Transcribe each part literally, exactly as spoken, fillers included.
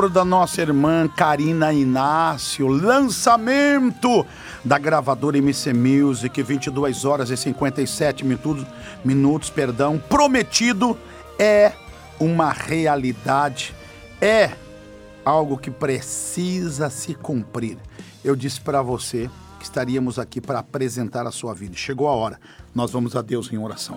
Senhor, da nossa irmã Karina Inácio, lançamento da gravadora M C Music, vinte e duas horas e cinquenta e sete minutos, minutos, perdão, prometido é uma realidade, é algo que precisa se cumprir. Eu disse para você que estaríamos aqui para apresentar a sua vida. Chegou a hora, nós vamos a Deus em oração.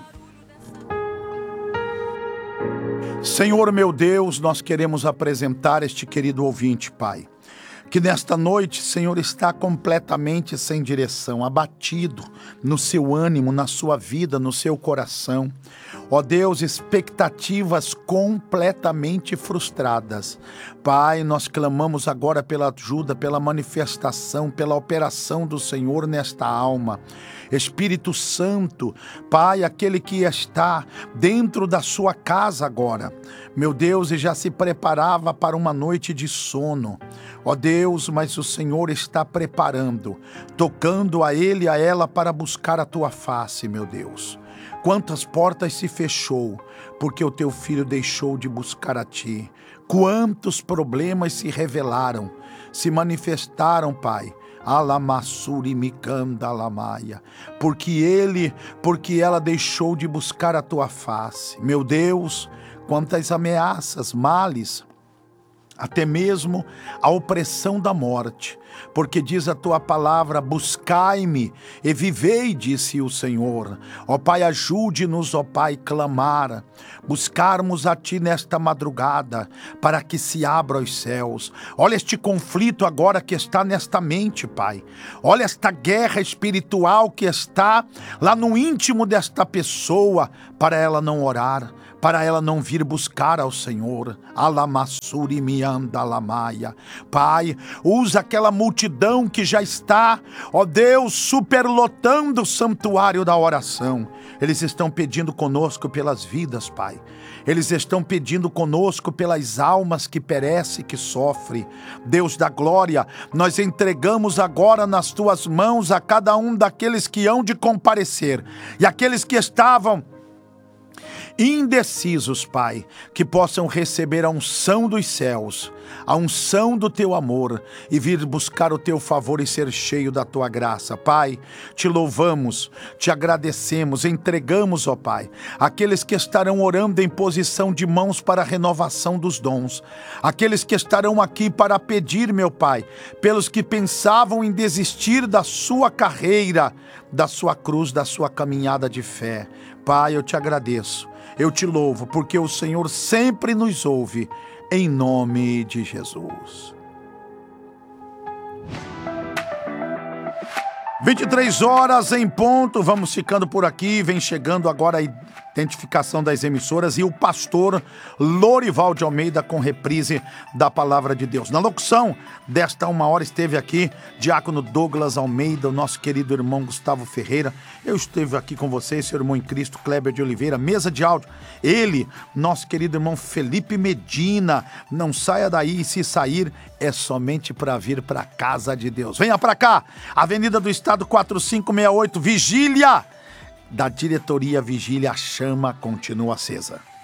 Senhor meu Deus, nós queremos apresentar este querido ouvinte, Pai, que nesta noite, Senhor, está completamente sem direção, abatido no seu ânimo, na sua vida, no seu coração. Ó Deus, expectativas completamente frustradas. Pai, nós clamamos agora pela ajuda, pela manifestação, pela operação do Senhor nesta alma. Espírito Santo, Pai, aquele que está dentro da sua casa agora, meu Deus, e já se preparava para uma noite de sono. Ó Deus, mas o Senhor está preparando, tocando a ele e a ela para buscar a tua face, meu Deus. Quantas portas se fechou, porque o teu filho deixou de buscar a ti. Quantos problemas se revelaram, se manifestaram, Pai. Alamassuri mikanda alamaia, porque ele, porque ela deixou de buscar a tua face. Meu Deus, quantas ameaças, males, até mesmo a opressão da morte, porque diz a tua palavra, buscai-me e vivei, disse o Senhor. Ó Pai, ajude-nos, ó Pai, clamar, buscarmos a ti nesta madrugada, para que se abra os céus. Olha este conflito agora que está nesta mente, Pai. Olha esta guerra espiritual que está lá no íntimo desta pessoa, para ela não orar, para ela não vir buscar ao Senhor. Alamassuri mianda alamaia. Pai, usa aquela multidão que já está, ó Deus, superlotando o santuário da oração. Eles estão pedindo conosco pelas vidas, Pai. Eles estão pedindo conosco pelas almas que perecem, que sofrem. Deus da glória, nós entregamos agora nas tuas mãos a cada um daqueles que hão de comparecer e aqueles que estavam indecisos, Pai, que possam receber a unção dos céus, a unção do teu amor e vir buscar o teu favor e ser cheio da tua graça. Pai, te louvamos, te agradecemos, entregamos, ó Pai, aqueles que estarão orando em posição de mãos para a renovação dos dons, aqueles que estarão aqui para pedir, meu Pai, pelos que pensavam em desistir da sua carreira, da sua cruz, da sua caminhada de fé. Pai, eu te agradeço, eu te louvo, porque o Senhor sempre nos ouve, em nome de Jesus. vinte e três horas em ponto, vamos ficando por aqui, vem chegando agora a identificação das emissoras e o pastor Lorival de Almeida com reprise da Palavra de Deus. Na locução desta uma hora esteve aqui Diácono Douglas Almeida, o nosso querido irmão Gustavo Ferreira. Eu estive aqui com vocês, seu irmão em Cristo, Kleber de Oliveira, mesa de áudio. Ele, nosso querido irmão Felipe Medina. Não saia daí, e se sair é somente para vir para a casa de Deus. Venha para cá, Avenida do Estado quatro cinco seis oito, Vigília. Da diretoria Vigília, a chama continua acesa.